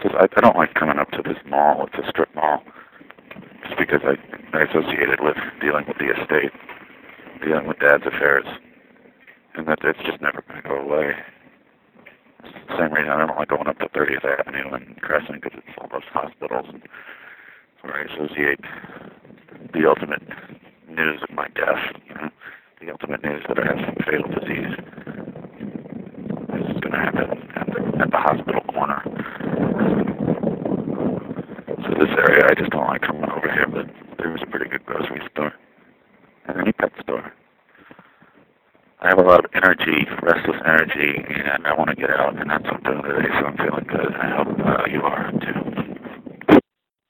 Because I don't like coming up to this mall. It's a strip mall. Just because I associate it with dealing with the estate, dealing with Dad's affairs, and that it's just never going to go away. It's the same reason I don't like going up to 30th Avenue and Crescent, because it's all those hospitals, and where I associate the ultimate news of my death, the ultimate news that I have some fatal disease. This is going to happen at the hospital corner. So this area, I just don't like coming over here, but there's a pretty good grocery store and any pet store. I have a lot of energy, restless energy, and I want to get out, and that's what I'm doing today, so I'm feeling good. I hope you are, too.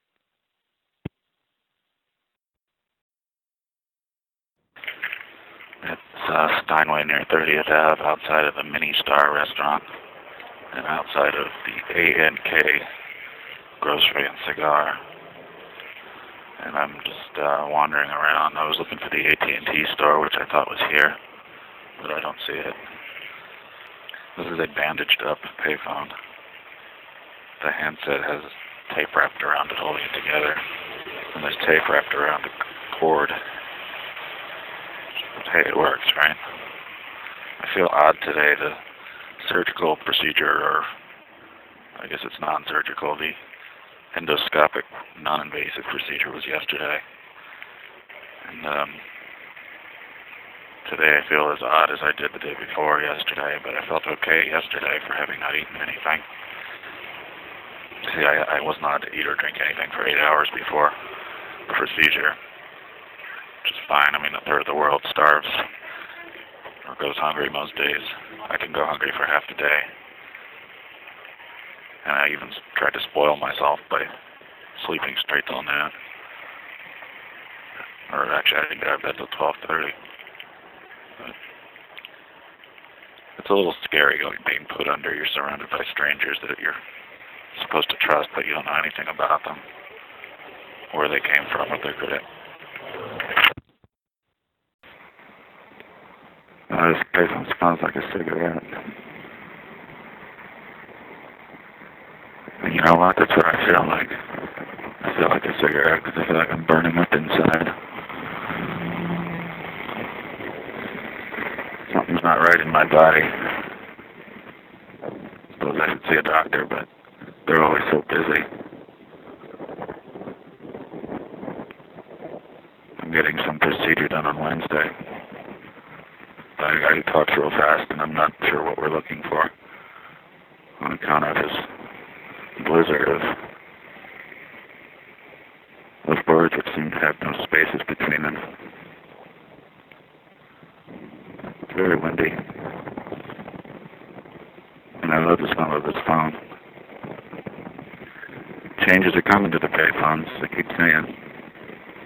It's Steinway near 30th Ave, outside of the Mini Star restaurant, and outside of the A&K Grocery and Cigar. And I'm just wandering around. I was looking for the AT&T store, which I thought was here, but I don't see it. This is a bandaged up payphone. The handset has tape wrapped around it, holding it together, and there's tape wrapped around the cord. But hey, it works, right? I feel odd today. The surgical procedure, or I guess it's non-surgical, the endoscopic, non-invasive procedure was yesterday. And today I feel as odd as I did the day before yesterday, but I felt okay yesterday for having not eaten anything. See, I was not to eat or drink anything for 8 hours before the procedure, which is fine. I mean, a third of the world starves or goes hungry most days. I can go hungry for half the day. And I even tried to spoil myself by sleeping straight till noon. Or actually, I didn't get out of bed till 12:30. But it's a little scary being put under. You're surrounded by strangers that you're supposed to trust, but you don't know anything about them, where they came from, what they're good at. This payphone smells like a cigarette. And you know what? That's what I feel like. I feel like a cigarette because I feel like I'm burning up inside. Something's not right in my body. I suppose I should see a doctor, but they're always so busy. I'm getting some procedure done on Wednesday. The guy who talks real fast, and I'm not sure what we're looking for on account of his blizzard of words which seem to have no spaces between them. It's very windy. And I love the smell of this phone. Changes are coming to the payphones, I keep saying.